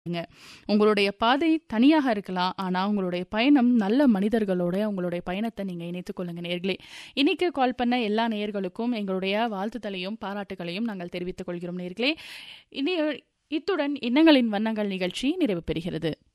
உங்களுடைய பாதை தனியாக இருக்கலாம். ஆனா, உங்களுடைய பயணம் நல்ல மனிதர்களோட உங்களுடைய பயணத்த நீங்க இணைத்துக் கொள்ளுங்க நேயர்களே. இன்னைக்கு கால் பண்ண எல்லா நேயர்களுக்கும் எங்களுடைய வாழ்த்துதலையும், பாராட்டுகளையும் நாங்கள் தெரிவித்துக் கொள்கிறோம் நேயர்களே. இனி இத்துடன் எண்ணங்களின் வண்ணங்கள் நிகழ்ச்சி நிறைவு பெறுகிறது.